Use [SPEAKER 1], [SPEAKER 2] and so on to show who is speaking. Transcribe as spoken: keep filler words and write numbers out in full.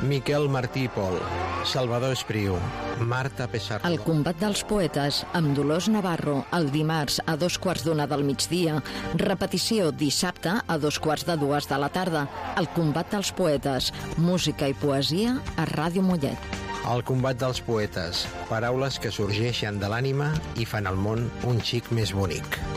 [SPEAKER 1] Miquel Martí i Pol, Salvador Espriu, Marta Pessarrodó.
[SPEAKER 2] El combat dels poetes, amb Dolors Navarro, el dimarts a dos quarts d'una del migdia. Repetició dissabte a dos quarts de dues de la tarda. El combat dels poetes, música i poesia a Ràdio Mollet.
[SPEAKER 1] El combat dels poetes, paraules que sorgeixen de l'ànima i fan el món un xic més bonic.